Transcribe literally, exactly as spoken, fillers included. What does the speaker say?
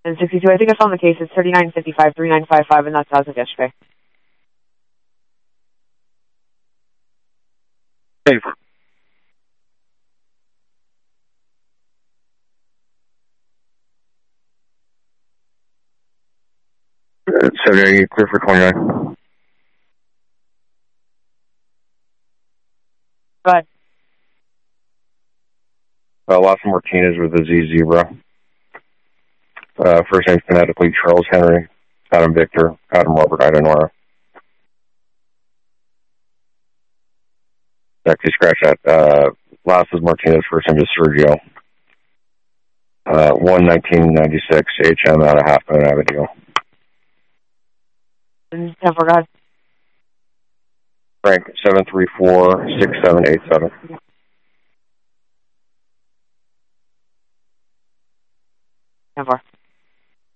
And sixty-two, I think I found the case. It's thirty-nine fifty-five, three nine five five, and that's as of yesterday. Favor. seventy-eight, clear for twenty-nine. Go ahead. Uh, Lawson Martinez with a Z Zebra. Uh, first name phonetically Charles Henry, Adam Victor, Adam Robert Idenora. Actually, scratch that. Uh, last is Martinez, first name is Sergio. Uh, one nineteen ninety-six, H M out of Half Moon Avenue. And ten four, go ahead. Frank, seven three four, six seven eight seven. ten four.